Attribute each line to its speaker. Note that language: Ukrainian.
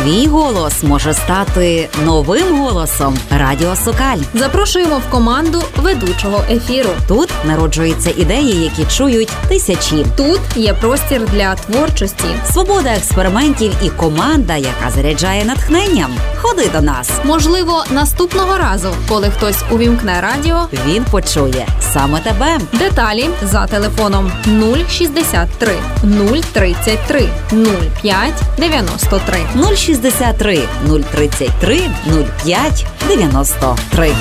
Speaker 1: Твій голос може стати новим голосом Радіо Сокаль.
Speaker 2: Запрошуємо в команду ведучого ефіру.
Speaker 1: Тут народжуються ідеї, які чують тисячі.
Speaker 2: Тут є простір для творчості,
Speaker 1: свобода експериментів і команда, яка заряджає натхненням. Ходи до нас.
Speaker 2: Можливо, наступного разу, коли хтось увімкне радіо,
Speaker 1: він почує саме тебе.
Speaker 2: Деталі за телефоном 063 033 05 93.
Speaker 1: 063 033 05 93.